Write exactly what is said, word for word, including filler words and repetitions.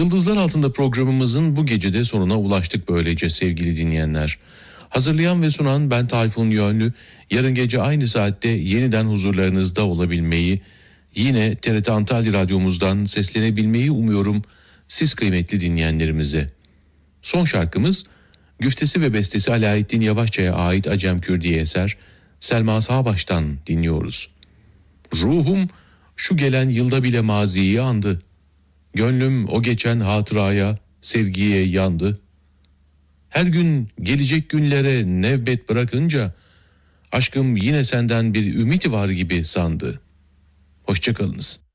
Yıldızlar Altında programımızın bu gecede sonuna ulaştık böylece sevgili dinleyenler. Hazırlayan ve sunan ben Tayfun Yönlü. Yarın gece aynı saatte yeniden huzurlarınızda olabilmeyi, yine T R T Antalya Radyomuzdan seslenebilmeyi umuyorum siz kıymetli dinleyenlerimize. Son şarkımız güftesi ve bestesi Alaaddin Yavaşça'ya ait Acem Kürdi eser Selma Sağbaş'tan dinliyoruz. Ruhum şu gelen yılda bile maziyi andı. Gönlüm o geçen hatıraya, sevgiye yandı. Her gün gelecek günlere nevbet bırakınca aşkım yine senden bir ümit var gibi sandı. Hoşça kalınız.